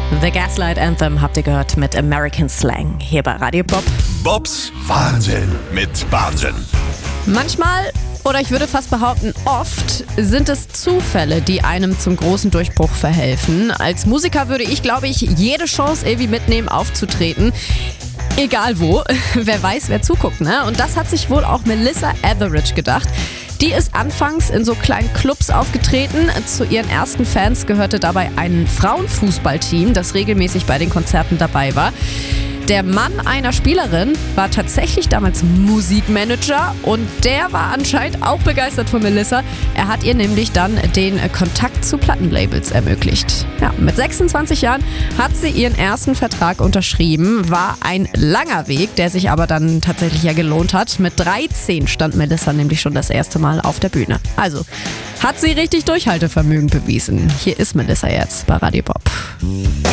The Gaslight Anthem habt ihr gehört mit American Slang hier bei Radio Bob. Bobs Wahnsinn mit Wahnsinn. Manchmal, oder ich würde fast behaupten oft, sind es Zufälle, die einem zum großen Durchbruch verhelfen. Als Musiker würde ich, glaube ich, jede Chance irgendwie mitnehmen, aufzutreten. Egal wo. Wer weiß, wer zuguckt, ne? Und das hat sich wohl auch Melissa Etheridge gedacht. Die ist anfangs in so kleinen Clubs aufgetreten. Zu ihren ersten Fans gehörte dabei ein Frauenfußballteam, das regelmäßig bei den Konzerten dabei war. Der Mann einer Spielerin war tatsächlich damals Musikmanager und der war anscheinend auch begeistert von Melissa. Er hat ihr nämlich dann den Kontakt zu Plattenlabels ermöglicht. Ja, mit 26 Jahren hat sie ihren ersten Vertrag unterschrieben. War ein langer Weg, der sich aber dann tatsächlich ja gelohnt hat. Mit 13 stand Melissa nämlich schon das erste Mal auf der Bühne. Also hat sie richtig Durchhaltevermögen bewiesen. Hier ist Melissa jetzt bei Radio Bob.